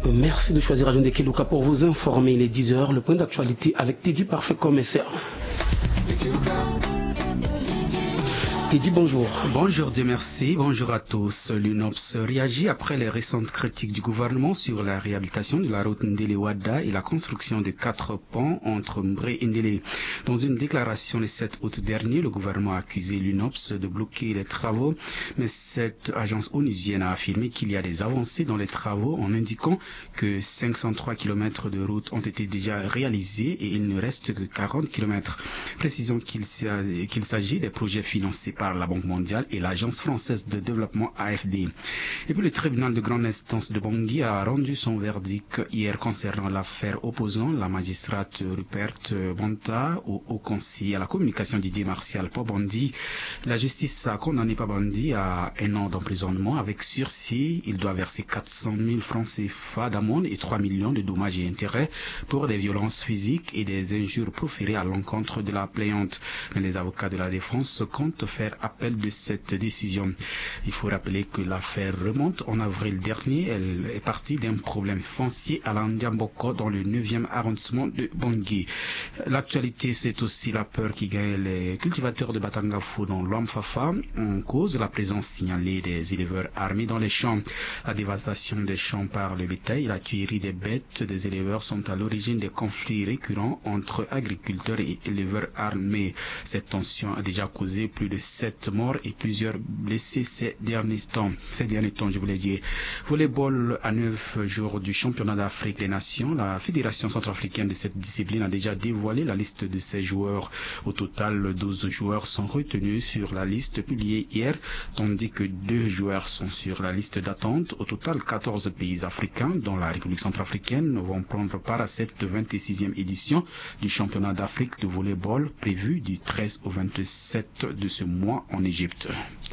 Merci de choisir Radio Ndekeluka pour vous informer. Il est 10h, le point d'actualité avec Teddy Parfait Commissaire. Teddy, bonjour. Bonjour Dieu merci, bonjour à tous. L'UNOPS réagit après les récentes critiques du gouvernement sur la réhabilitation de la route Ndélé-Ouada et la construction de 4 ponts entre Mbré et Ndélé. Dans une déclaration le 7 août dernier, le gouvernement a accusé l'UNOPS de bloquer les travaux, mais cette agence onusienne a affirmé qu'il y a des avancées dans les travaux en indiquant que 503 km de route ont été déjà réalisés et il ne reste que 40 km. Précisons qu'il s'agit des projets financés par la Banque mondiale et l'Agence française de développement AFD. Et puis le tribunal de grande instance de Bangui a rendu son verdict hier concernant l'affaire opposant la magistrate Rupert Bonta au haut conseiller à la communication Didier Martial Pabandi. La justice a condamné Pabandi à 1 an d'emprisonnement avec sursis. Il doit verser 400 000 francs CFA d'amende et 3 millions de dommages et intérêts pour des violences physiques et des injures proférées à l'encontre de la plaignante. Mais les avocats de la défense comptent faire appel de cette décision. Il faut rappeler que l'affaire remonte en avril dernier. Elle est partie d'un problème foncier à l'Andiamboko dans le 9e arrondissement de Bangui. L'actualité, c'est aussi la peur qui gagne les cultivateurs de Batangafou dans l'Ouamfafa en cause de la présence signalée des éleveurs armés dans les champs. La dévastation des champs par le bétail et la tuerie des bêtes des éleveurs sont à l'origine des conflits récurrents entre agriculteurs et éleveurs armés. Cette tension a déjà causé plus de 7 morts et plusieurs blessés ces derniers temps, je voulais dire. Volleyball à 9 jours du championnat d'Afrique des Nations, la Fédération centrafricaine de cette discipline a déjà dévoilé la liste de ses joueurs. Au total, 12 joueurs sont retenus sur la liste publiée hier, tandis que 2 joueurs sont sur la liste d'attente. Au total, 14 pays africains, dont la République centrafricaine, vont prendre part à cette 26e édition du championnat d'Afrique de volleyball prévu du 13 au 27 de ce mois en Égypte.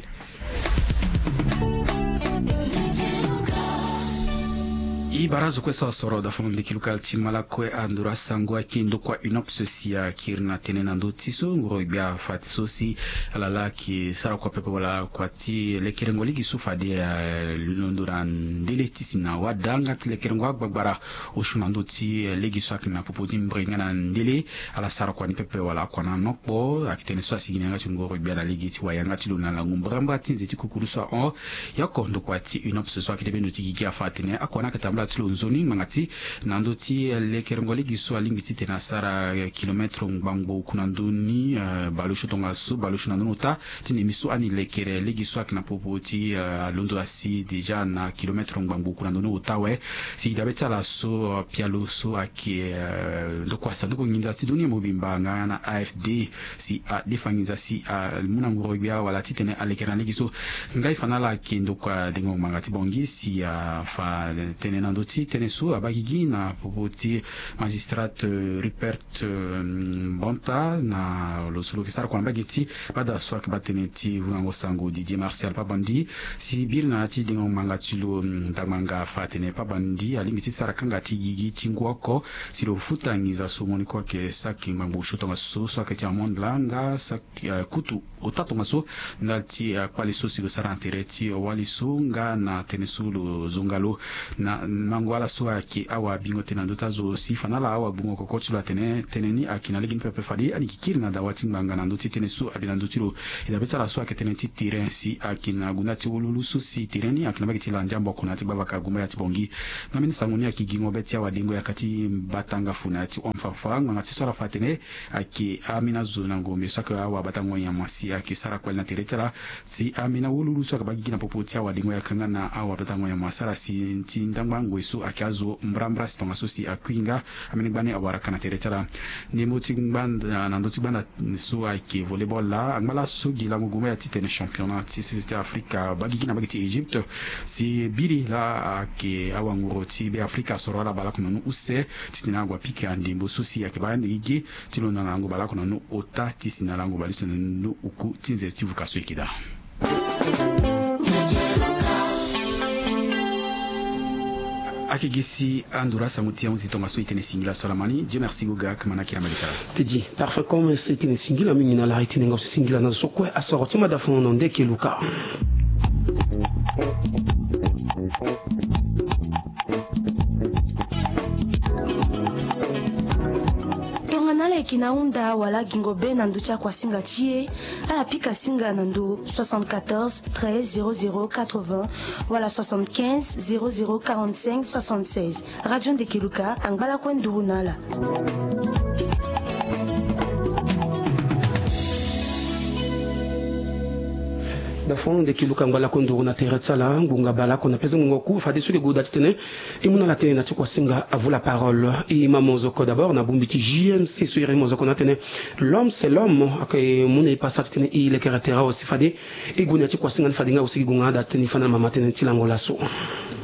Ibarazo kwesa soro da fono Ndekeluka timala kwe andura sangwa kindo kwa UNOPS sia kirna tenena ndoti so ngoro bia fati so si alala ki sara kwa pepe wala kwa ti lekerengo ligi sufade londura ndele tisina wadanga ti lekerengo agbara oshuna ndoti ligi so akina popoti mbrenga na ndele ala sara kwa ni pepe wala kwa na nokbo akitene so asigine nga ngoro bia na ligi ti wayanga ti lona la ngumbramba tinze ti kukuru so on yakondo kwa ti UNOPS so akitebe ndoti gigi afatene akona katambla nzoni mangati nandoti lekerengo giso alimbiti tena sara kilometro ngbango kunandoni balushu tonga su balushu nanota tini miso ani lekere legiso akina popoti londo asi deja na kilometro ngbango kunandoni otawe si dabeta la so pialo so aki ndokwa sanduko nginza ti dunia mobimba ngana AFD si defangiza si munangoro bia wala titene alekera legiso ngai fanala kindo kwa dengo mangati bongi si fa tene ndoti tenesu abagigi na popoti magistrat Rupert Bonta na losolo kisara kwa bagiti bada swak bateneti vunango sango Didier Martial Pabandi si birna ti dingo mangatilo ndamanga fatene Pabandi alimiti sara kanga ti gigi tingwako si lo futangiza sumoni kwa ke saki mambo shutonga so swak ti amondlanga sak kutu otatonga so ndalti pali so si lo sara intereti waliso nga na tenesu lo zongalo na mangwala so aki awa bingo tena ndota zo si fanala awa bungo kokoti la teneni akina legin pepe fadi ani kikiri na dawati nganga na ndoti tenesu abina ndotiro ida beta la so aketene ti terrain si akina gunati wolulu so si terrain akina bagiti la njambo kuna ti babaka gumba ya tibongi ngamini sangoni akigingo beti awa dingo yakati batanga funa ti omfafa nganga ti sora fatene aki amina zo na ngombe so ka awa batango ya masi aki sara kwel na teretara si amina wolulu so ka bagina popoti awa dingo yakanga na awa batango ya masara si ti ndangwango so akazo mbrambra stonga sosi akuinga amene bane awara kana teretara nemo tigbanda na ndo tigbanda so aki volleyball la angala so gila nguma ya titene championnat ti c'est Africa bagigi na bagiti Egypte si biri la aki awangoro ti be Africa soro la bala kuna no use titina ngwa pika ndimbo sosi akibande igi tilona nango bala kuna no ota tisina lango baliso no uku tinze tivuka so ikida. Akigisi andura samutia muzito ngaso itene singila solamani Dieu merci goga kamana kila malitara Teddy parfait comme c'est une singila mingi na la itene ngaso singila na sokwe asoro tima da fono Ndekeluka. kinaunda wala gingobe nandu cha kwa singa chie aya pika singa nandu 74 13 00 80 wala 75 00 45 76 Radio Ndekeluka angbala kwendu nala. Dafon Ndekeluka ngala konduru na teretsala ngunga bala kona pesa ngoku fadi suke goda tene imuna la tene na kwa singa à vous la parole et mamozoko d'abord na bumbiti JMC sur mozoko na tene l'homme c'est l'homme akay muna ipasa tene il est caractère aussi fadi et guna kwa singa fadi nga aussi gunga da tene fana mama tene tilango laso